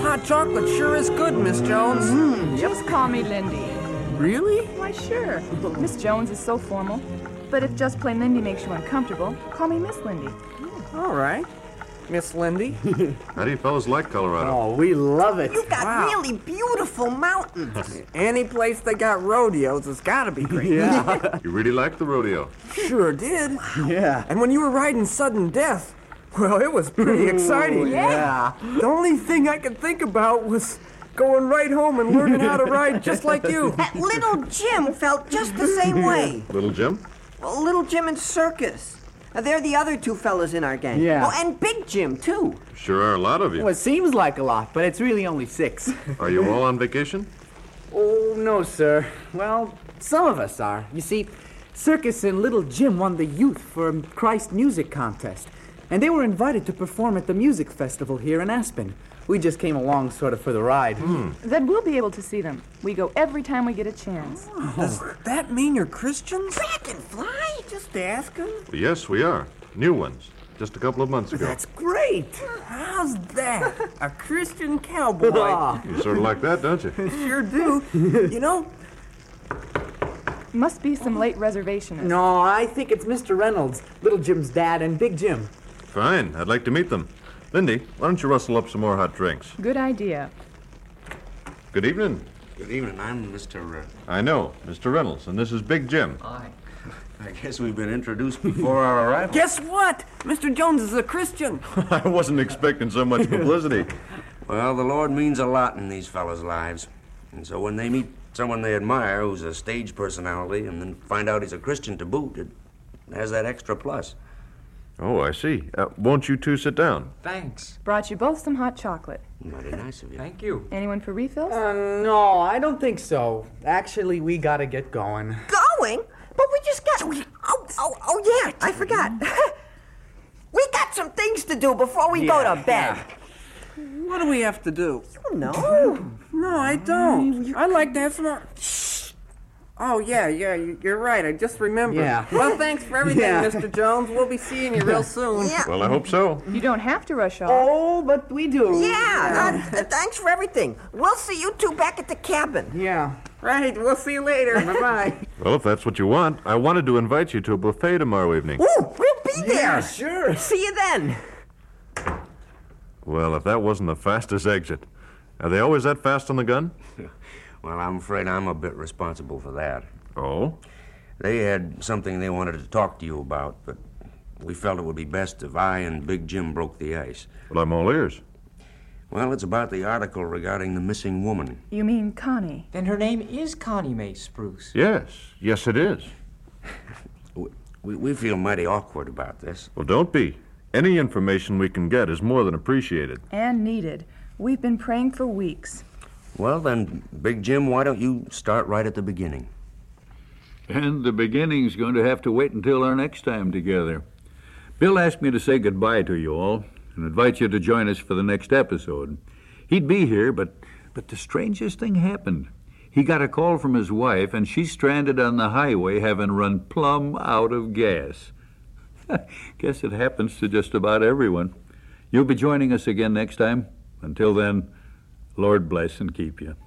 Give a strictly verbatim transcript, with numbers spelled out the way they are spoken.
hot chocolate sure is good, Miss Jones. Mm, just call me Lindy. Really? Why, sure. Miss Jones is so formal. But if just plain Lindy makes you uncomfortable, call me Miss Lindy. All right. Miss Lindy. How do you fellas like Colorado? Oh, we love it. You got Wow. really beautiful mountains. Any place they got rodeos has got to be great. Yeah. You really like the rodeo? Sure did. Yeah. And when you were riding Sudden Death, well, it was pretty exciting. Yeah. The only thing I could think about was going right home and learning how to ride just like you. That little Jim felt just the same way. Little Jim? Well, little Jim and Circus. Uh, they're the other two fellas in our gang. Yeah. Oh, and Big Jim, too. Sure are a lot of you. Well, it seems like a lot, but it's really only six. Are you all on vacation? Oh, no, sir. Well, some of us are. You see, Circus and Little Jim won the youth for a Christ music contest, and they were invited to perform at the music festival here in Aspen. We just came along sort of for the ride. Then we'll be able to see them. We go every time we get a chance. Does that mean you're Christians? Dragonfly? Just asking. Yes, we are. New ones. Just a couple of months ago. That's great. How's that? A Christian cowboy. You sort of like that, don't you? Sure do. You know, Must be some late reservationists. No, I think it's Mister Reynolds, Little Jim's dad, and Big Jim. Fine. I'd like to meet them. Lindy, why don't you rustle up some more hot drinks? Good idea. Good evening. Good evening. I'm Mister Uh, I know, Mister Reynolds, and this is Big Jim. I. I guess we've been introduced before our arrival. guess what? Mister Jones is a Christian. I wasn't expecting so much publicity. Well, the Lord means a lot in these fellas' lives. And so when they meet someone they admire who's a stage personality and then find out he's a Christian to boot, it has that extra plus. Oh, I see. Uh, won't you two sit down? Thanks. Brought you both some hot chocolate. Mighty nice of you. Thank you. Anyone for refills? Uh, no, I don't think so. Actually, we gotta get going. Going? But we just got... Oh, oh, oh, yeah, I forgot. We got some things to do before we go to bed. What do we have to do? You know. No, I don't. I'd like to have some more. Oh, yeah, yeah, you- you're right. I just remembered. Yeah. Well, thanks for everything, Yeah. Mister Jones. We'll be seeing you real soon. Yeah. Well, I hope so. You don't have to rush off. Oh, but we do. Yeah, uh, thanks for everything. We'll see you two back at the cabin. Yeah. Right, we'll see you later. Bye-bye. Well, if that's what you want, I wanted to invite you to a buffet tomorrow evening. Ooh, we'll be there. Yeah, sure. See you then. Well, if that wasn't the fastest exit. Are they always that fast on the gun? Well, I'm afraid I'm a bit responsible for that. Oh? They had something they wanted to talk to you about, but we felt it would be best if I and Big Jim broke the ice. Well, I'm all ears. Well, it's about the article regarding the missing woman. You mean Connie? Then her name is Connie Mae Spruce. Yes, yes it is. We, we, we feel mighty awkward about this. Well, don't be. Any information we can get is more than appreciated. And needed. We've been praying for weeks. Well, then, Big Jim, why don't you start right at the beginning? And the beginning's going to have to wait until our next time together. Bill asked me to say goodbye to you all and invite you to join us for the next episode. He'd be here, but but the strangest thing happened. He got a call from his wife, and she's stranded on the highway having run plumb out of gas. Guess it happens to just about everyone. You'll be joining us again next time. Until then, Lord bless and keep you.